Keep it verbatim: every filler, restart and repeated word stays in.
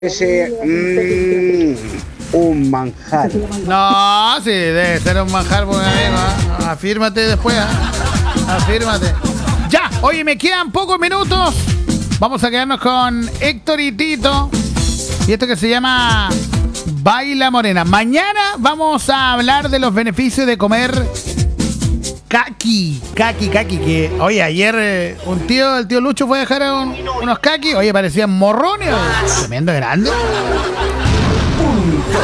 Ese, mmm, un manjar. No, sí, debe ser un manjar, buen amigo. ¿eh? Afírmate después, ¿eh? Afírmate. Ya, oye, me quedan pocos minutos. Vamos a quedarnos con Héctor y Tito. Y esto que se llama Baila Morena. Mañana vamos a hablar de los beneficios de comer caqui. Caqui, caqui. Que, oye, ayer eh, un tío, el tío Lucho fue a dejar un, unos caqui. Oye, parecían morrones. Tremendo grande.